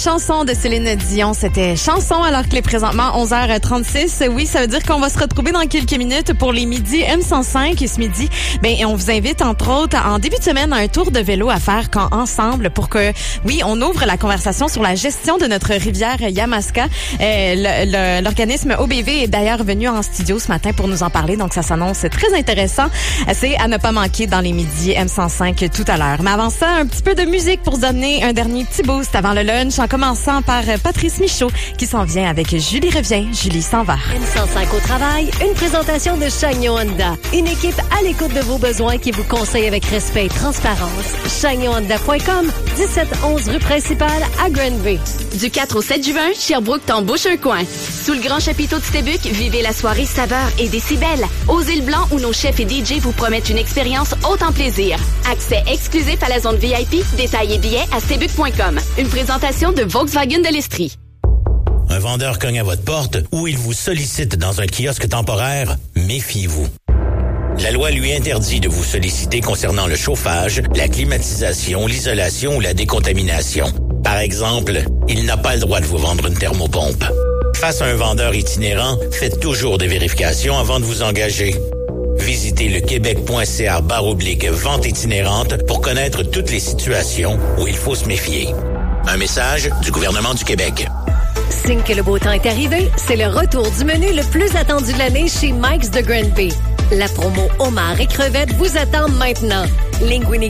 Chanson de Céline Dion, c'était chanson alors qu'il est présentement 11h36. Oui, ça veut dire qu'on va se retrouver dans quelques minutes pour les midis M105. Et ce midi, on vous invite entre autres en début de semaine à un tour de vélo à faire ensemble pour que, oui, on ouvre la conversation sur la gestion de notre rivière Yamaska. L'organisme OBV est d'ailleurs venu en studio ce matin pour nous en parler, donc ça s'annonce très intéressant. C'est à ne pas manquer dans les midis M105 tout à l'heure. Mais avant ça, un petit peu de musique pour se donner un dernier petit boost avant le lunch, en commençant par Patrice Michaud qui s'en vient avec Julie revient, Julie s'en va. M105 au travail, une présentation de Chagnon Honda. Une équipe à l'écoute de vos besoins qui vous conseille avec respect et transparence. ChagnonHonda.com, 1711 rue principale à Granby. Du 4 au 7 juin, Sherbrooke t'embauche un coin. Sous le grand chapiteau de Stébuc, vivez la soirée saveur et décibels. Aux îles Blancs où nos chefs et DJ vous promettent une expérience haute en plaisir. Accès exclusif à la zone VIP, détails et billets à stebuc.com. Une présentation de Volkswagen de l'Estrie. Un vendeur cogne à votre porte ou il vous sollicite dans un kiosque temporaire, méfiez-vous. La loi lui interdit de vous solliciter concernant le chauffage, la climatisation, l'isolation ou la décontamination. Par exemple, il n'a pas le droit de vous vendre une thermopompe. Face à un vendeur itinérant, faites toujours des vérifications avant de vous engager. Visitez le québec.ca/vente itinérante pour connaître toutes les situations où il faut se méfier. Un message du gouvernement du Québec. Signe que le beau temps est arrivé, c'est le retour du menu le plus attendu de l'année chez Mike's de Granby. La promo homard et crevettes vous attend maintenant. Linguine